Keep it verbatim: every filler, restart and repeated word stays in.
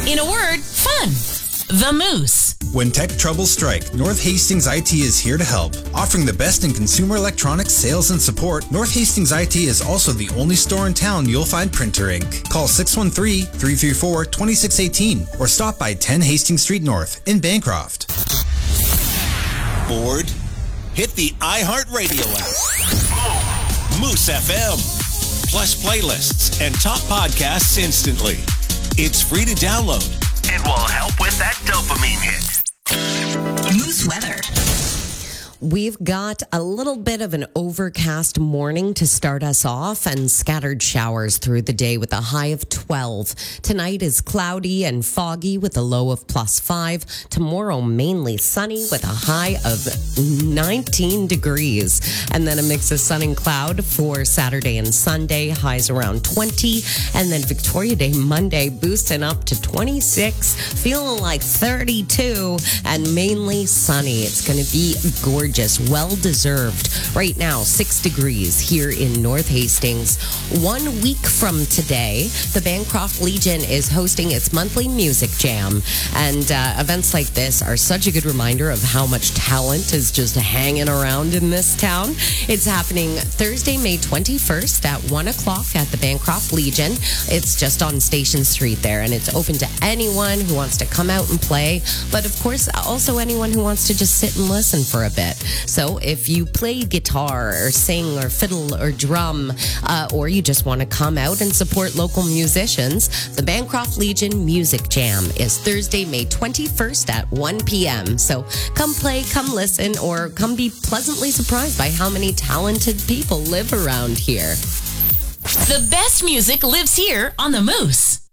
In a word, fun. The Moose. When tech troubles strike, North Hastings I T is here to help. Offering the best in consumer electronics sales and support, North Hastings I T is also the only store in town you'll find printer ink. Call six one three, three three four, two six one eight or stop by ten Hastings Street North in Bancroft. Bored? Hit the iHeartRadio app. Moose F M. Plus playlists and top podcasts instantly. It's free to download. It will help with that dopamine hit. Moose weather. We've got a little bit of an overcast morning to start us off and scattered showers through the day with a high of twelve. Tonight is cloudy and foggy with a low of plus five. Tomorrow, mainly sunny with a high of nineteen degrees. And then a mix of sun and cloud for Saturday and Sunday, highs around twenty. And then Victoria Day Monday boosting up to twenty-six, feeling like thirty-two, and mainly sunny. It's going to be gorgeous. Gorgeous, well-deserved. Right now, six degrees here in North Hastings. One week from today, the Bancroft Legion is hosting its monthly music jam. And uh, events like this are such a good reminder of how much talent is just hanging around in this town. It's happening Thursday, May twenty-first at one o'clock at the Bancroft Legion. It's just on Station Street there, and it's open to anyone who wants to come out and play. But of course, also anyone who wants to just sit and listen for a bit. So if you play guitar or sing or fiddle or drum, uh, or you just want to come out and support local musicians, the Bancroft Legion Music Jam is Thursday, May twenty-first at one p.m. So come play, come listen, or come be pleasantly surprised by how many talented people live around here. The best music lives here on The Moose.